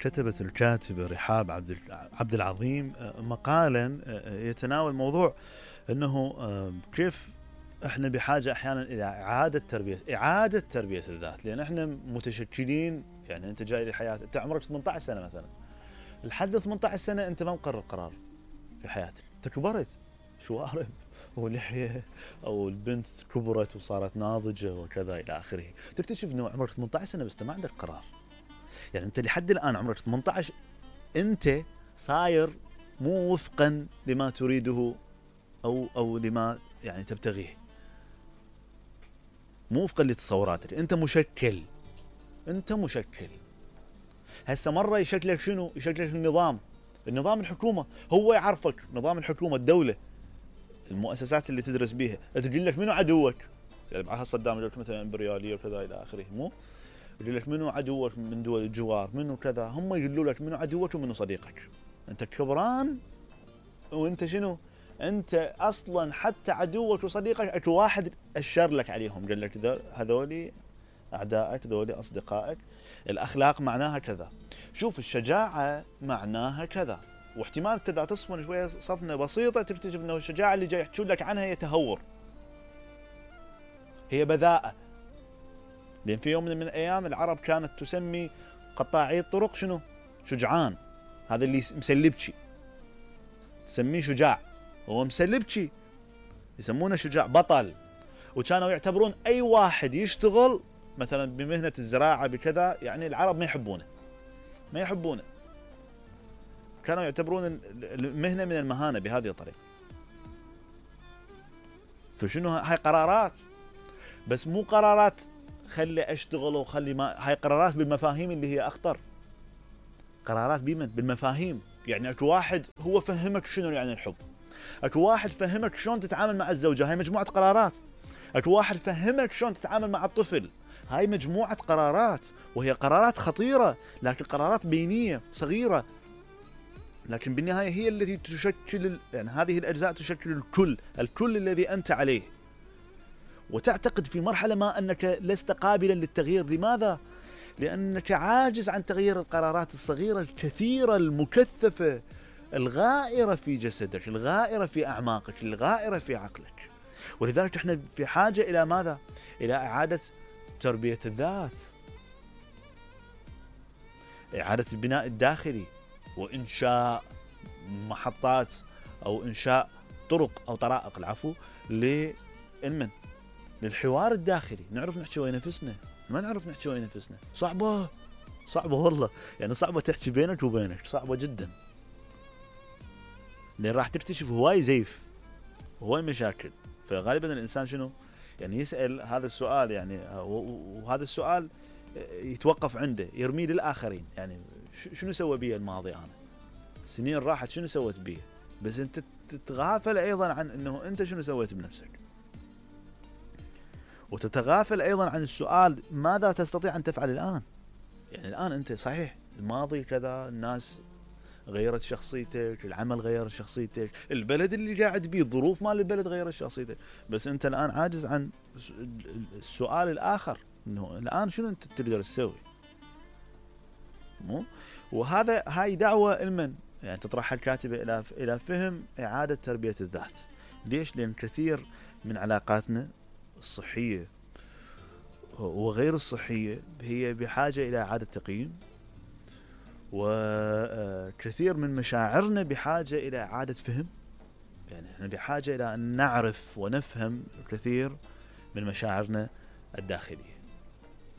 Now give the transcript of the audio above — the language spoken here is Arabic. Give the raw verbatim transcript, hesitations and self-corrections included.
كتبت الكاتبة رحاب عبد عبد العظيم مقالا يتناول موضوع أنه كيف احنا بحاجة احيانا الى اعادة تربية اعادة تربية الذات، لان احنا متشكلين. يعني انت جاي للحياة، انت عمرك ثمانية عشر سنة مثلا، لحد ثمانية عشر سنة انت ما مقرر قرار في حياتك، انت كبرت شوارب ولحية، او البنت كبرت وصارت ناضجة وكذا الى اخره، تكتشف انه عمرك ثمانية عشر سنة بس انت ما عندك قرار. يعني انت لحد الان عمرك ثمانية عشر، انت صاير مو وفقا لما تريده او او لما يعني تبتغيه، مو وفقا لتصوراتك، انت مشكل، انت مشكل. هسه مره يشكلك شنو؟ يشكلك النظام، النظام الحكومه، هو يعرفك نظام الحكومه، الدوله، المؤسسات اللي تدرس بيها، تقول لك منو عدوك. يعني بعد صدام يقول لك مثلا امبرياليه وكذا الى اخره، مو يقول لك منو عدوك من دول الجوار، منو كذا، هم يقولوا لك منو عدوك ومنو صديقك. انت كبران وانت شنو؟ انت اصلا حتى عدوك وصديقك اكو واحد اشر لك عليهم، قال لك هذولي اعدائك، ذولي اصدقائك. الاخلاق معناها كذا، شوف الشجاعه معناها كذا، واحتمال انت اذا تصفن شويه صفنه بسيطه تكتشف انه الشجاعه اللي جاي يحكون لك عنها هي تهور، هي بذاءه. لان في يوم من الايام العرب كانت تسمي قطاعي الطرق شنو؟ شجعان. هذا اللي مسلبشي تسميه شجاع، هو مسلبشي يسمونه شجاع، بطل. وكانوا يعتبرون اي واحد يشتغل مثلا بمهنة الزراعة بكذا، يعني العرب ما يحبونه، ما يحبونه، كانوا يعتبرون المهنة من المهانة بهذه الطريقة. فشنو هاي قرارات، بس مو قرارات خلي اشتغل وخلي ما، هاي قرارات بالمفاهيم اللي هي اخطر، قرارات بمن؟ بالمفاهيم. يعني اكو واحد هو فهمك شنو يعني الحب، اكو واحد فهمك شلون تتعامل مع الزوجة، هاي مجموعة قرارات. اكو واحد فهمك شلون تتعامل مع الطفل، هاي مجموعة قرارات، وهي قرارات خطيرة، لكن قرارات بينية صغيرة، لكن بالنهاية هي التي تشكل، يعني هذه الأجزاء تشكل الكل، الكل الذي أنت عليه. وتعتقد في مرحلة ما أنك لست قابلا للتغيير. لماذا؟ لأنك عاجز عن تغيير القرارات الصغيرة الكثيرة المكثفة الغائرة في جسدك، الغائرة في أعماقك، الغائرة في عقلك. ولذلك احنا في حاجة إلى ماذا؟ إلى إعادة تربية الذات، إعادة البناء الداخلي، وإنشاء محطات أو إنشاء طرق أو طرائق العفو للمن للحوار الداخلي. نعرف نحكي ويا نفسنا، ما نعرف نحكي ويا نفسنا، صعبة صعبة والله، يعني صعبة تحكي بينك وبينك، صعبة جدا، لأن راح تكتشف هواي زيف، هواي مشاكل. فغالبا الإنسان شنو يعني يسأل هذا السؤال، يعني وهذا السؤال يتوقف عنده، يرميه للآخرين. يعني شنو سوى بيه الماضي، أنا سنين راحت شنو سويت بيه؟ بس أنت تتغافل أيضا عن أنه أنت شنو سويت بنفسك، وتتغافل أيضا عن السؤال ماذا تستطيع أن تفعل الآن. يعني الآن أنت صحيح الماضي كذا، الناس غيرت شخصيتك، العمل غير شخصيتك، البلد اللي قاعد بيه، الظروف مال البلد غيرت شخصيتك، بس أنت الآن عاجز عن السؤال الآخر، إنه الآن شنو أنت تقدر تسوي؟ مو وهذا هاي دعوة المن يعني تطرحها الكاتبة إلى إلى فهم إعادة تربية الذات. ليش؟ لأن كثير من علاقاتنا الصحية وغير الصحية هي بحاجة إلى إعادة تقييم، وكثير من مشاعرنا بحاجة إلى إعادة فهم. يعني احنا بحاجة إلى أن نعرف ونفهم كثير من مشاعرنا الداخلية.